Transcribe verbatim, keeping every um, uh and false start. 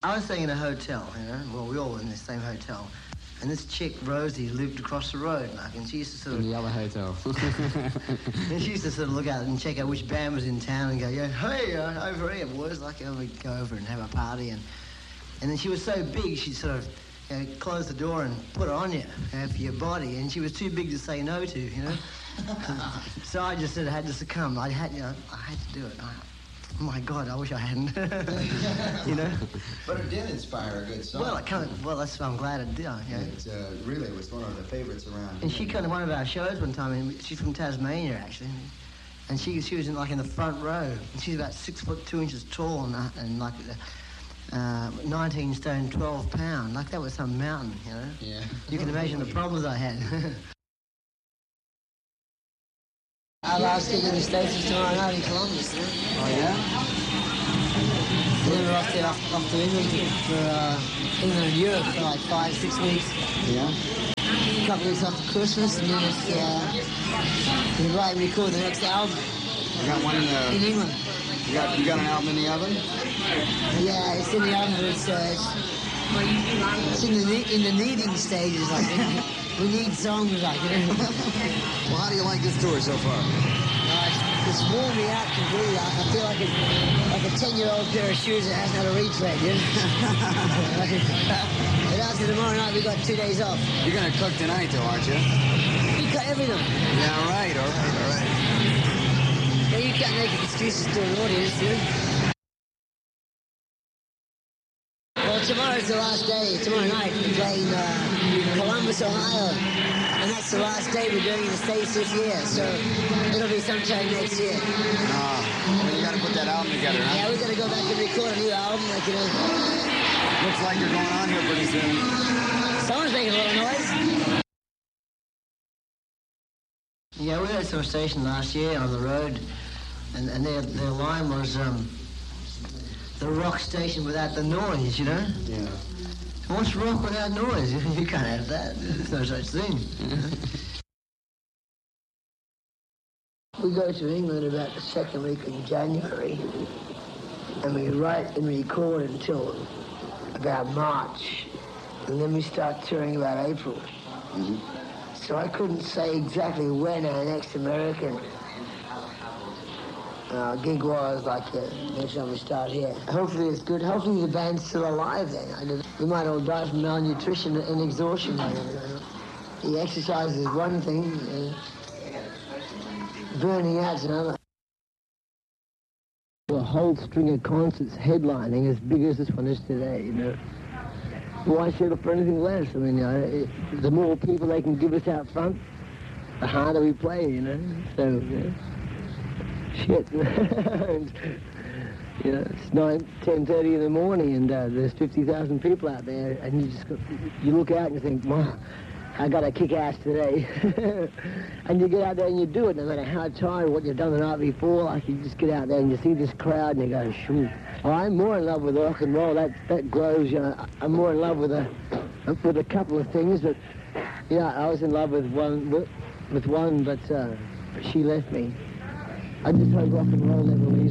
I was staying in a hotel, you know, well, we all were in the same hotel. And this chick, Rosie, lived across the road, like, and she used to sort of... In the other hotel. And she used to sort of look out and check out which band was in town and go, yeah, hey, uh, over here, boys. Like, uh, we'd go over and have a party. And and then she was so big, she'd sort of you know, close the door and put it on you, you know, for your body. And she was too big to say no to, you know. So I just sort of had to succumb. I had, you know, I had to do it. I, oh my God, I wish I hadn't. You know. But it did inspire a good song. Well, I kind of. Well, that's. I'm glad it did. Yeah. It uh, really was one of the favorites around. And she came to one of our shows one time, and she's from Tasmania actually, and she she was in like in the front row, and she's about six foot two inches tall and, uh, and like uh, nineteen stone, twelve pound. Like that was some mountain, you know. Yeah. You can imagine the problems I had. Our last gig in the States is tomorrow night in Columbus, you know? Oh, yeah? Then we're off, there, off, off to England for uh, England and Europe for like five, six weeks. Yeah? A couple of weeks after Christmas, and then it's, uh, we write and record the next album. You got one in the... In England. You got, you got an album in the oven? Yeah, it's in the oven, but it's, uh, it's, it's in, the, in the kneading stages, like, we need songs, like, you know? Well, how do you like this tour so far? Uh, it's, it's worn me out completely. I, I feel like a, like a ten-year-old pair of shoes that hasn't had a retread, you know? And after tomorrow night, we got two days off. You're going to cook tonight, though, aren't you? You cut everything. Yeah, right, all right, all right. Yeah, you can't make excuses to an audience, you know? Well, tomorrow's the last day. Tomorrow night, we're playing uh, Columbus, Ohio. And that's the last day we're doing in the States this year, so it'll be sometime next year. Ah, well, you got to put that album together, huh? Yeah, we got to go back and record a new album, like, you know. Looks like you're going on here pretty soon. Someone's making a little noise. Yeah, we were to a station last year on the road, and, and their, their line was um, the rock station without the noise, you know? Yeah. What's rock without noise? You can't have that. There's no such thing. We go to England about the second week in January, and we write and record until about March, and then we start touring about April. Mm-hmm. So I couldn't say exactly when our next American uh, gig was, like uh, next time we start here. Hopefully it's good. Hopefully the band's still alive then. I don't, we might all die from malnutrition and exhaustion. I don't know. The exercise is one thing, uh, burning out's another. A whole string of concerts headlining as big as this one is today, you know. Why settle for anything less? I mean, you know, it, the more people they can give us out front, the harder we play, you know. So, you know, shit. And, you know, it's nine, ten thirty in the morning, and uh, there's fifty thousand people out there, and you just go, you look out and you think, wow, I got to kick ass today. And you get out there and you do it, no matter how tired, what you've done the night before. Like, you just get out there and you see this crowd, and you go, shoot. Well, I'm more in love with rock and roll. That that grows, you know. I'm more in love with a with a couple of things, but yeah, I was in love with one with, with one, but uh, she left me. I just hope rock and roll never leaves.